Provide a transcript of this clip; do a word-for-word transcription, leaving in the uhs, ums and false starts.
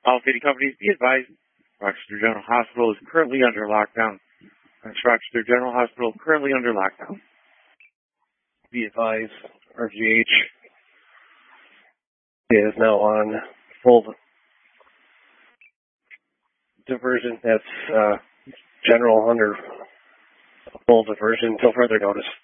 All city companies, be advised, Rochester General Hospital is currently under lockdown. That's Rochester General Hospital currently under lockdown. Be advised, R G H is now on full diversion. That's uh, general under full diversion until further notice.